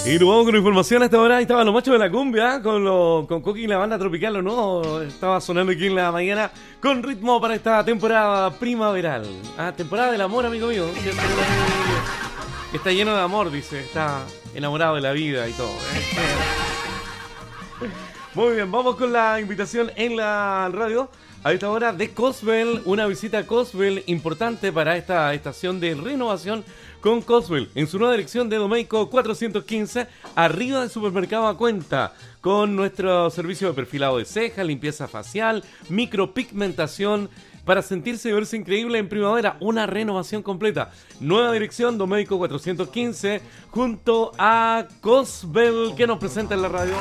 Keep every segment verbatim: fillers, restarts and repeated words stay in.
Y nos vamos con información a esta hora. Ahí estaban los machos de la cumbia, con, lo, con Coqui y la banda tropical, ¿o no? Estaba sonando aquí en la mañana con ritmo para esta temporada primaveral. Ah, temporada del amor, amigo mío. Está lleno de amor, dice. Está enamorado de la vida y todo, ¿eh? Muy bien, vamos con la invitación en la radio. A esta hora de Cosbel, una visita a Cosbel importante para esta estación de renovación con Cosbel en su nueva dirección de Domeyko cuatrocientos quince, arriba del supermercado a cuenta, con nuestro servicio de perfilado de cejas, limpieza facial, micropigmentación, para sentirse y verse increíble en primavera, una renovación completa. Nueva dirección, Domeyko cuatrocientos quince, junto a Cosbel, que nos presenta en la radio.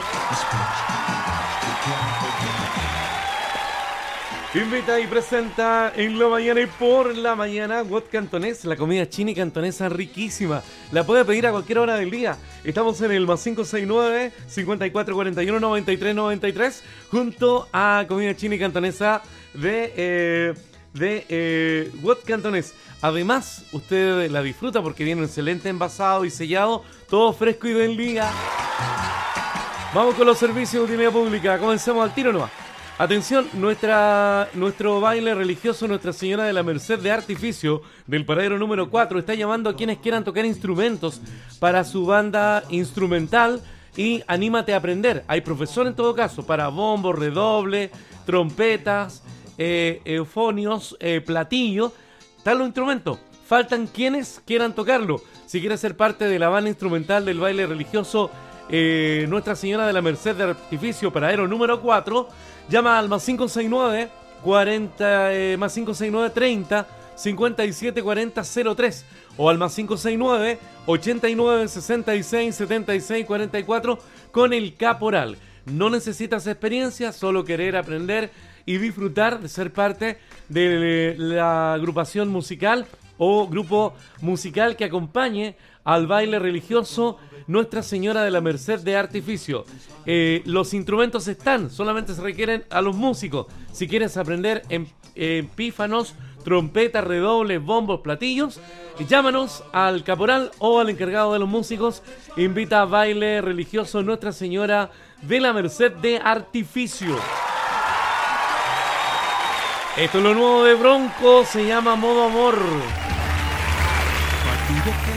Invita y presenta en la mañana y por la mañana Wok Cantonés, la comida china y cantonesa riquísima. La puede pedir a cualquier hora del día. Estamos en el más cinco seis nueve, cincuenta y cuatro cuarenta y uno, noventa y tres noventa y tres junto a comida china y cantonesa de, eh, de eh, Wok Cantonés. Además, usted la disfruta porque viene un excelente envasado y sellado, todo fresco y del día. Vamos con los servicios de utilidad pública. Comencemos al tiro nomás. Atención, nuestra, nuestro baile religioso Nuestra Señora de la Merced de Artificio del paradero número cuatro está llamando a quienes quieran tocar instrumentos para su banda instrumental y anímate a aprender. Hay profesor en todo caso para bombo, redoble, trompetas, eh, eufonios, eh, platillo, tal los instrumentos. Faltan quienes quieran tocarlo. Si quieres ser parte de la banda instrumental del baile religioso eh, Nuestra Señora de la Merced de Artificio, paradero número cuatro, llama al más cinco seis nueve, cuarenta, eh, más cinco seis nueve, treinta, cincuenta y siete cuarenta cero tres o al más cinco seis nueve, ochenta y nueve, sesenta y seis, setenta y seis cuarenta y cuatro con el caporal. No necesitas experiencia, solo querer aprender y disfrutar de ser parte de la agrupación musical o grupo musical que acompañe al baile religioso Nuestra Señora de la Merced de Artificio. Eh, los instrumentos están, solamente se requieren a los músicos. Si quieres aprender en, en pífanos, trompetas, redobles, bombos, platillos, llámanos al caporal o al encargado de los músicos. Invita a baile religioso Nuestra Señora de la Merced de Artificio. Esto es lo nuevo de Bronco, se llama Modo Amor.